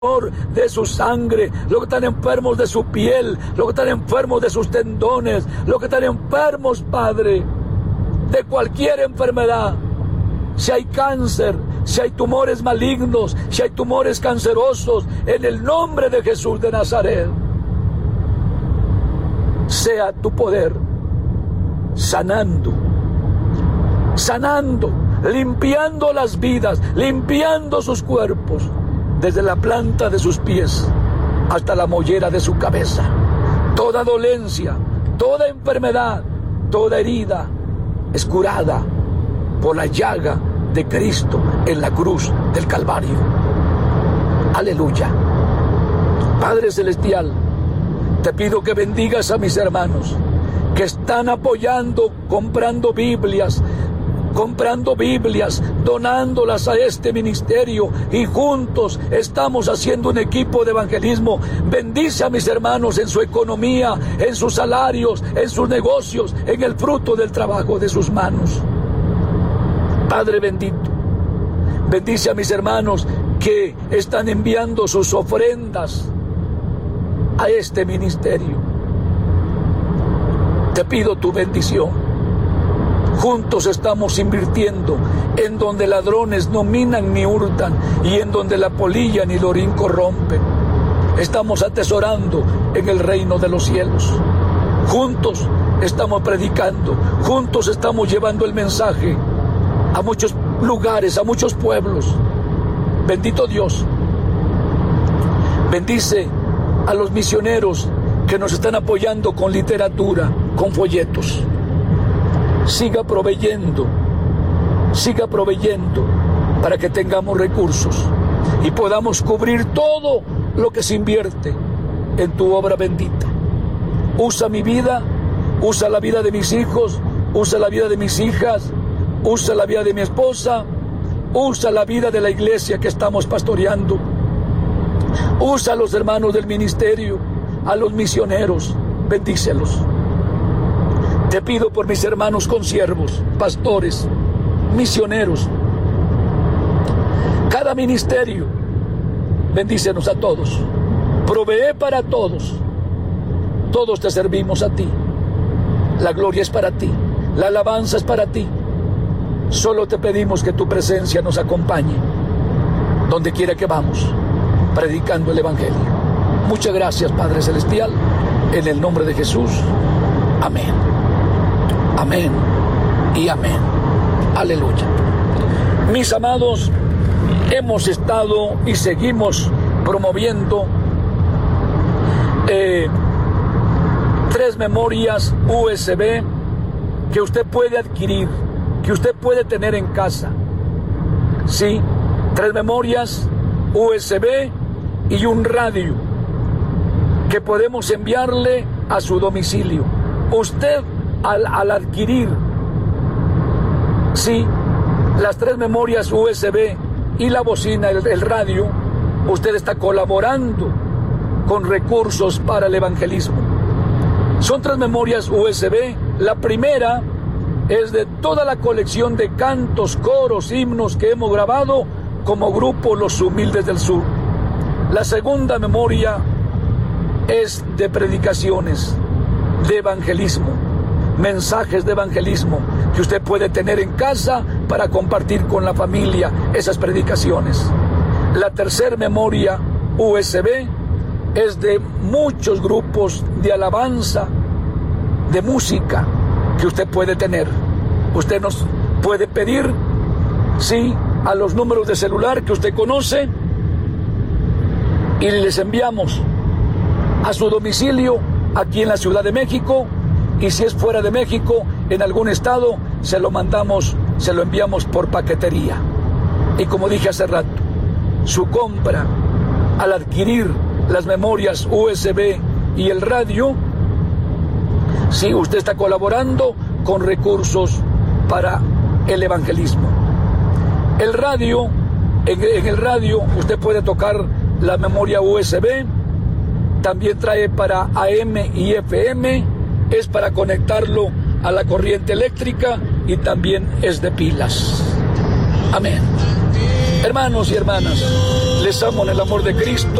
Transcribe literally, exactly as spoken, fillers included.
de su sangre, los que están enfermos de su piel, los que están enfermos de sus tendones, los que están enfermos, Padre, de cualquier enfermedad. Si hay cáncer, si hay tumores malignos, si hay tumores cancerosos, en el nombre de Jesús de Nazaret, sea tu poder sanando, sanando, limpiando las vidas, limpiando sus cuerpos, desde la planta de sus pies hasta la mollera de su cabeza. Toda dolencia, toda enfermedad, toda herida es curada por la llaga de Cristo en la cruz del Calvario. Aleluya. Padre Celestial, te pido que bendigas a mis hermanos que están apoyando, comprando Biblias, comprando Biblias, donándolas a este ministerio, y juntos estamos haciendo un equipo de evangelismo. Bendice a mis hermanos en su economía, en sus salarios, en sus negocios, en el fruto del trabajo de sus manos. Padre bendito, bendice a mis hermanos que están enviando sus ofrendas a este ministerio. Te pido tu bendición. Juntos estamos invirtiendo en donde ladrones no minan ni hurtan, y en donde la polilla ni el orín corrompen. Estamos atesorando en el reino de los cielos. Juntos estamos predicando, juntos estamos llevando el mensaje a muchos lugares, a muchos pueblos. Bendito Dios. Bendice a los misioneros que nos están apoyando con literatura, con folletos. Siga proveyendo, siga proveyendo para que tengamos recursos y podamos cubrir todo lo que se invierte en tu obra bendita. Usa mi vida, usa la vida de mis hijos, usa la vida de mis hijas, usa la vida de mi esposa, usa la vida de la iglesia que estamos pastoreando. Usa a los hermanos del ministerio, a los misioneros, bendícelos. Te pido por mis hermanos consiervos, pastores, misioneros, cada ministerio, bendícenos a todos, provee para todos, todos te servimos a ti, la gloria es para ti, la alabanza es para ti, solo te pedimos que tu presencia nos acompañe, donde quiera que vamos, predicando el Evangelio. Muchas gracias, Padre Celestial, en el nombre de Jesús, amén. Amén y amén. Aleluya. Mis amados, hemos estado y seguimos promoviendo eh, tres memorias U S B que usted puede adquirir, que usted puede tener en casa. Sí, tres memorias U S B y un radio que podemos enviarle a su domicilio. Usted Al, al adquirir, sí, las tres memorias U S B y la bocina, el, el radio, usted está colaborando con recursos para el evangelismo. Son tres memorias U S B. La primera es de toda la colección de cantos, coros, himnos que hemos grabado como grupo Los Humildes del Sur. La segunda memoria es de predicaciones, de evangelismo, mensajes de evangelismo que usted puede tener en casa para compartir con la familia esas predicaciones. La tercera memoria U S B es de muchos grupos de alabanza, de música que usted puede tener. Usted nos puede pedir, sí, a los números de celular que usted conoce y les enviamos a su domicilio aquí en la Ciudad de México. Y si es fuera de México, en algún estado, se lo mandamos, se lo enviamos por paquetería. Y como dije hace rato, su compra al adquirir las memorias U S B y el radio, sí, usted está colaborando con recursos para el evangelismo. El radio, en, en el radio usted puede tocar la memoria U S B, también trae para A M y F M, es para conectarlo a la corriente eléctrica y también es de pilas. Amén. Hermanos y hermanas, Les amo en el amor de Cristo.